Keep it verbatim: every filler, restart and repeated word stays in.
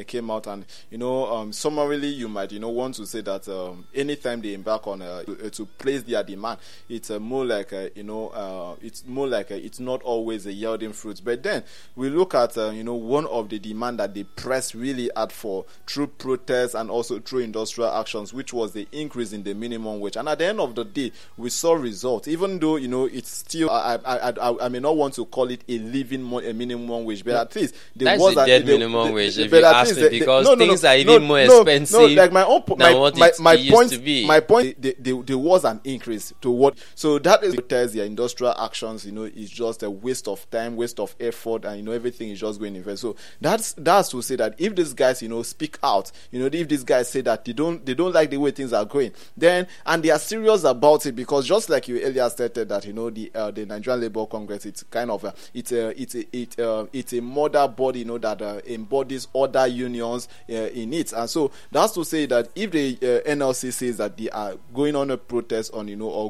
came out and, you know, um, summarily, you might, you know, want to say that um, anytime they embark on uh, to, to place their demand, it's uh, more like, uh, you know, uh, it's more like uh, it's not always a yielding fruits. But then we look at, uh, you know, one of the demand that they pressed really hard for through protests and also through industrial actions, which was the increase in the minimum wage. And at the end of the day, we saw results, even though, you know, it's still, I, I, I, I may not want to call it a living, mo- a minimum wage, but at least there That's was a dead a, minimum the, wage, the, if but you at ask least me, the, because no, no, things no, are even no, more no, expensive no, like my own, than my, what my, it, my it used point, to be. my point, the, the, there was an increase to what, so that is tells their industrial actions, you know, is just a waste of time, waste of effort, and, you know, everything is just going in vain. So that's, that's to say that if these guys, you know, speak out, you know, if these guys say that they don't, they don't like the way things are going, then, and they are serious about it, because just like you earlier stated that, you know, the, uh, the Nigerian Labour Congress, it's kind of, a, it's a, it's a, it, uh, it's a mother body, you know, that uh, embodies other unions uh, in it. And so that's to say that if the uh, N L C says that they are going on a protest on, you know, or